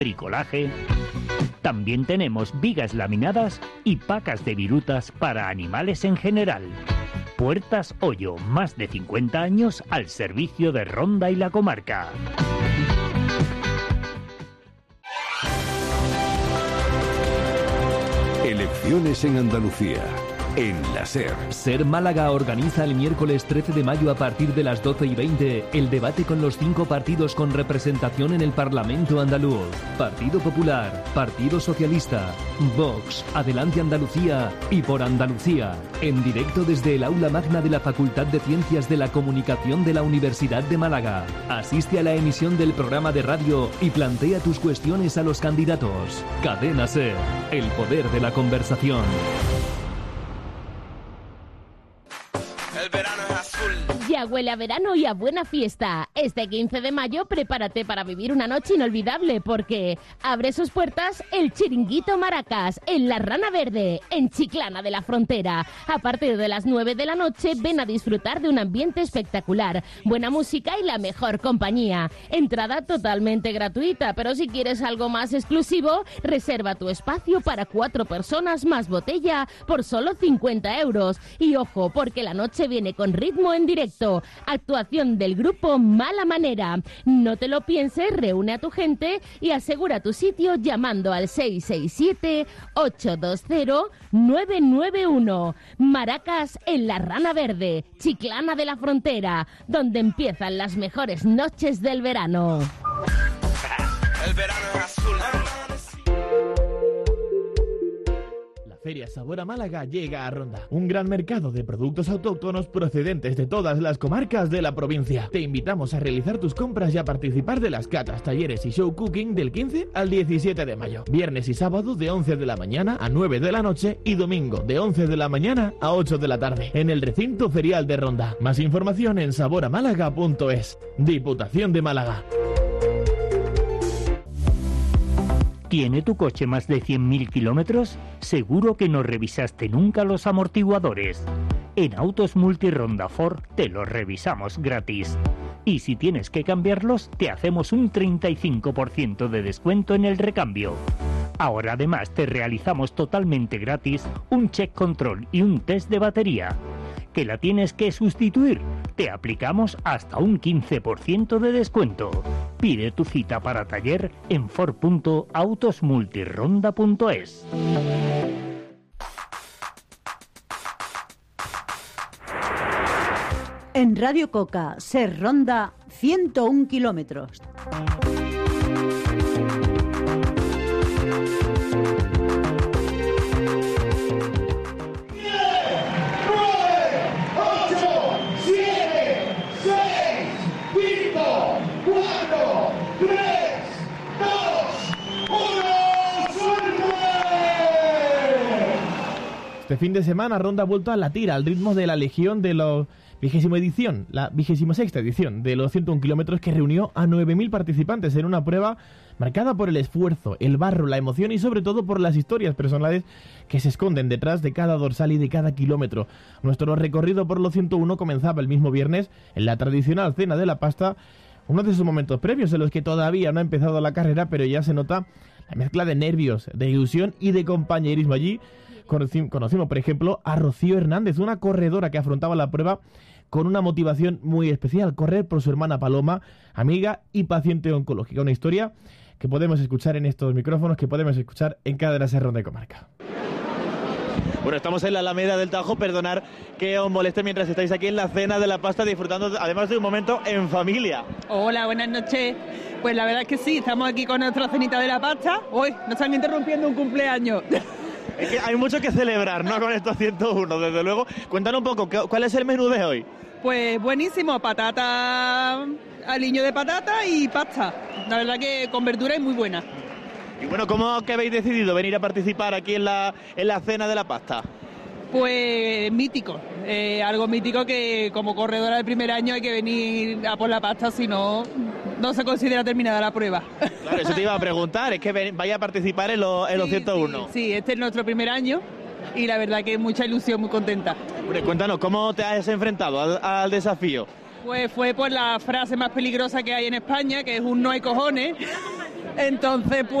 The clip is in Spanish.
bricolaje. También tenemos vigas laminadas y pacas de virutas para animales en general. Puertas Hoyo, más de 50 años al servicio de Ronda y la comarca. Elecciones en Andalucía. En la SER. SER Málaga organiza el miércoles 13 de mayo a partir de las 12:20 el debate con los 5 partidos con representación en el Parlamento andaluz. Partido Popular, Partido Socialista, Vox, Adelante Andalucía y Por Andalucía. En directo desde el aula magna de la Facultad de Ciencias de la Comunicación de la Universidad de Málaga. Asiste a la emisión del programa de radio y plantea tus cuestiones a los candidatos. Cadena SER, el poder de la conversación. Ya huele a verano y a buena fiesta. Este 15 de mayo prepárate para vivir una noche inolvidable porque abre sus puertas el Chiringuito Maracas en La Rana Verde, en Chiclana de la Frontera. A partir de las 9 de la noche ven a disfrutar de un ambiente espectacular, buena música y la mejor compañía. Entrada totalmente gratuita, pero si quieres algo más exclusivo, reserva tu espacio para 4 personas más botella por solo 50 euros. Y ojo, porque la noche viene con ritmo en directo. Actuación del grupo Mala Manera. No te lo pienses, reúne a tu gente y asegura tu sitio llamando al 667-820-991. Maracas en La Rana Verde, Chiclana de la Frontera, donde empiezan las mejores noches del verano. El verano es azul. Feria Sabor a Málaga llega a Ronda, un gran mercado de productos autóctonos procedentes de todas las comarcas de la provincia. Te invitamos a realizar tus compras y a participar de las catas, talleres y show cooking del 15 al 17 de mayo. Viernes y sábado de 11 de la mañana a 9 de la noche y domingo de 11 de la mañana a 8 de la tarde en el recinto ferial de Ronda. Más información en saboramálaga.es. Diputación de Málaga. ¿Tiene tu coche más de 100.000 kilómetros? Seguro que no revisaste nunca los amortiguadores. En Autos Multironda Ford te los revisamos gratis. Y si tienes que cambiarlos, te hacemos un 35% de descuento en el recambio. Ahora además te realizamos totalmente gratis un check control y un test de batería. ¿Que la tienes que sustituir? Te aplicamos hasta un 15% de descuento. Pide tu cita para taller en ford.autosmultironda.es. En Radio Coca, SER Ronda, 101 kilómetros. Este fin de semana Ronda ha vuelto a latir al ritmo de la Legión de la 26ª edición de los 101 kilómetros que reunió a 9.000 participantes en una prueba marcada por el esfuerzo, el barro, la emoción y sobre todo por las historias personales que se esconden detrás de cada dorsal y de cada kilómetro. Nuestro recorrido por los 101 comenzaba el mismo viernes en la tradicional Cena de la Pasta, uno de esos momentos previos en los que todavía no ha empezado la carrera, pero ya se nota la mezcla de nervios, de ilusión y de compañerismo. Allí conocimos, por ejemplo, a Rocío Hernández, una corredora que afrontaba la prueba con una motivación muy especial, correr por su hermana Paloma, amiga y paciente oncológica. Una historia que podemos escuchar en estos micrófonos, que podemos escuchar en Cadena SER Ronda y Comarca. Bueno, estamos en la Alameda del Tajo, perdonar que os moleste mientras estáis aquí en la Cena de la Pasta, disfrutando además de un momento en familia. Hola, buenas noches. Pues la verdad es que sí, estamos aquí con nuestra cenita de la pasta. Hoy nos están interrumpiendo un cumpleaños. Es que hay mucho que celebrar, ¿no?, con estos 101, desde luego. Cuéntanos un poco, ¿cuál es el menú de hoy? Pues buenísimo, patata, aliño de patata y pasta. La verdad que con verdura es muy buena. Y bueno, ¿cómo que habéis decidido venir a participar aquí en la Cena de la Pasta? Pues mítico, algo mítico que como corredora del primer año hay que venir a por la pasta, si no, no se considera terminada la prueba. Claro, eso te iba a preguntar, es que vaya a participar en los 101. Sí, este es nuestro primer año y la verdad que mucha ilusión, muy contenta. Hombre, cuéntanos, ¿cómo te has enfrentado al desafío? Pues fue por la frase más peligrosa que hay en España, que es un no hay cojones. Entonces, pues